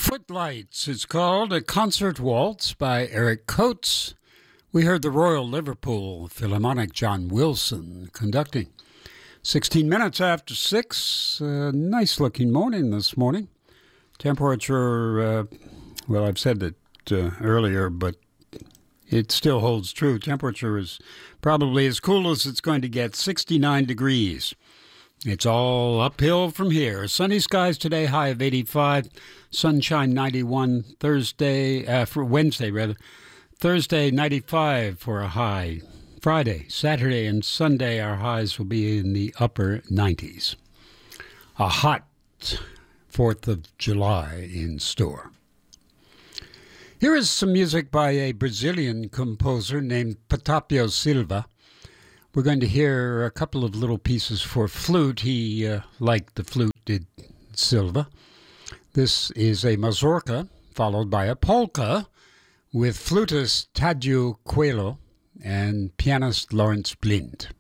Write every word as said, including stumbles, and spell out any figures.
Footlights. It's called A Concert Waltz by Eric Coates. We heard the Royal Liverpool Philharmonic John Wilson conducting. sixteen minutes after six. Uh, nice looking morning this morning. Temperature, uh, well, I've said it uh, earlier, but it still holds true. Temperature is probably as cool as it's going to get, sixty-nine degrees. It's all uphill from here. Sunny skies today, high of eighty-five. Sunshine ninety-one. Thursday, uh, for Wednesday rather. Thursday ninety-five for a high. Friday, Saturday, and Sunday our highs will be in the upper nineties. A hot fourth of July in store. Here is some music by a Brazilian composer named Patapio Silva. We're going to hear a couple of little pieces for flute. He, uh, like the flute, did Silva. This is a mazurka, followed by a polka, with flutist Tadeu Coelho and pianist Lawrence Blind.